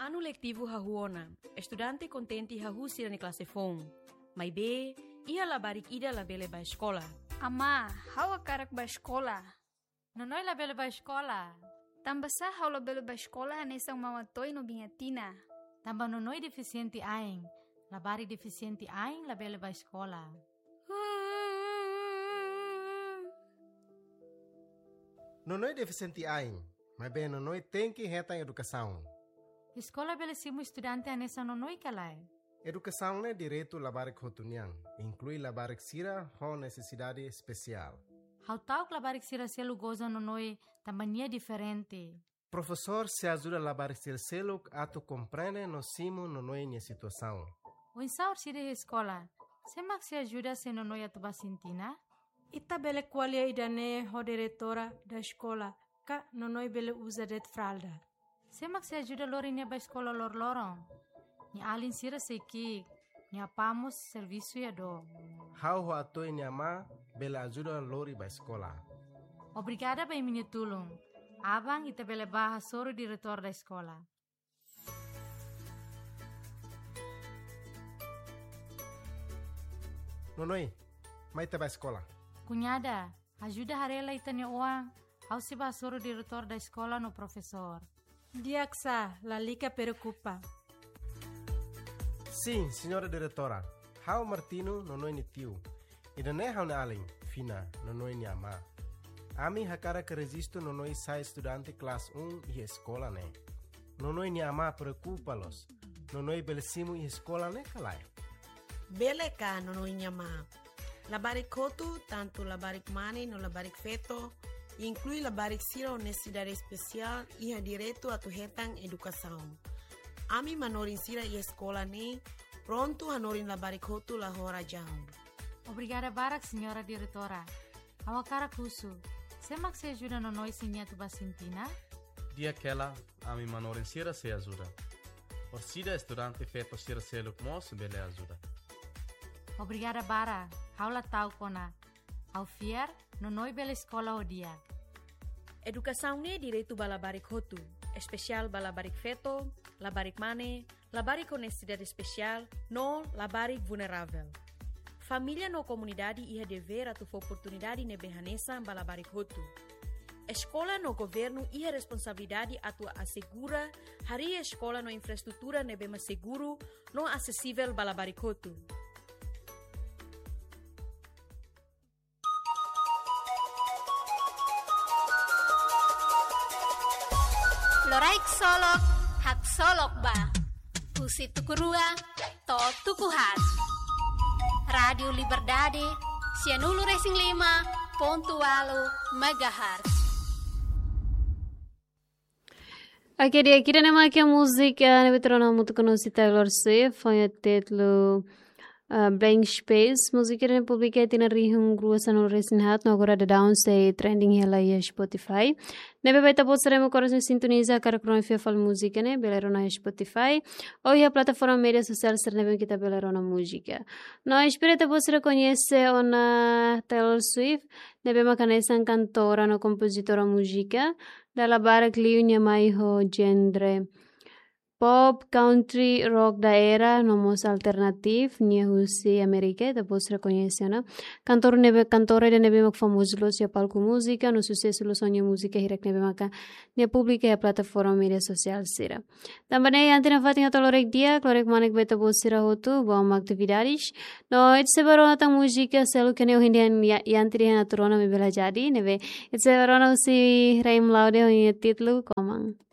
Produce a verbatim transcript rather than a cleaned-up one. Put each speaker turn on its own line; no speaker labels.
Ano letivo hahuona, estudante contente hahusira ni classe fom. Mai be, ia labarik ida labele ba escola.
Ama, hawa karak ba escola?
Nonoy labele ba escola?
Tambasa hau labele ba escola hanesang mamatoy no bingatina.
Tamba nonoy deficiente aing, labari deficiente aing labele ba escola.
Nonoy deficiente aing, mas bem nonoy tem que reta em educação.
Escola belesimo estudante anessa nonoy kalay.
Educação é direito labarik hotuniang, inclui labarik sira com necessidade especial.
How tau labarik sira selu goza nonoy tambania diferente.
Professor se ajuda labarik sira selu ato compreende no simo nonoy nia situação.
O insaur sira escola, semak se ajuda se nonoy atuba sintina?
Ita bele qualia idane ho diretora da escola, ka nonoy bele usa det fralda.
Semak se ajuda lori nia ba escola lor lorong. Ni alin sira sekik, ni apamos serviço ya do.
How ho atoi nia ma bele ajuda lori ba escola.
Obrigada ba minha tulung. Abang ita bele baha soro diretor da escola.
Nonoy, mai te ba escola.
Cunhada, ajuda harela ita ni uang. How se ba soro diretor da escola no professor.
Diaksa, la lica preocupa.
Sim, senhora diretora. How Martino nonoy ni tio. Ida ne how ne aling, fina nonoy ni ama. Ami hakara que resisto nonoy sai estudante classe um e escola ne. Nonoy ni ama preocupa-los. Nonoy belesimu e escola ne kalai.
Bele ka nonoy ni ama. Labarik kotu, tanto labarik mane no labarik feto, inclui labarik sira o necessidade especial e direito a tu retang educação. Ami manorin sira e escola ne, pronto hanorin labarik kotu la hora jam.
Obrigada barak, senhora diretora. Awakara kusu. Semak se ajuda no noi sinha tu basintina?
Dia aquela, ami manorin sira se ajuda. Orsida estudante feto sira se lukmos bele ajuda.
Obrigada bara. Haula tau kona. Au fiar, no noi bela escola o dia.
Educação ne direito ba labarik hotu, especial ba labarik feto, labarik mane, labarik com necessidade especial, no labarik vulnerável. Família no comunidade ia dever a tu oportunidade ne behanesa ba labarik hotu. Escola no governo ia responsabilidade a tu assegura hari escola no infraestrutura ne bema seguro, no acessível ba labarik hotu.
Loraik solok, hak solok ba. Pusi tukurua, to tukuhat. Radio Liberdade, Cianulu Racing lima, pontualo, megahertz.
Aqui dia aqui na máquina música, na veterana muito conhecida Taylor Swift, foi o título Uh, Blank Space, música na publica tina rihung gruasa no racing hat no agora da down say trending hela ya Spotify. Nebe baita bot seremo coração sintoniza karakron fe fal música ne belero na Spotify ou a plataforma mídia social ser nebe kita belero na música. No espírita bot ser conhece ona Taylor Swift, nebe makanesa cantora no compositora música dalla bara kliunya mai ho genre pop, country, rock da era, nomos alternativ, nia husi Amerika, da bos reconhece, na. Cantor nebe, cantora de nebe mak famoso los ya palco música, no sucesso los sonha música hirek nebe maka, nia publica ya plataforma media social sira. Também antes na fatinha tolorek dia, klorek manek beta bos sira hotu, bom atividades. No, etse barona tang música, selu kene ohindian yantri hana turona me bela jadi, nebe, etse barona husi raim laude honya titlu komang.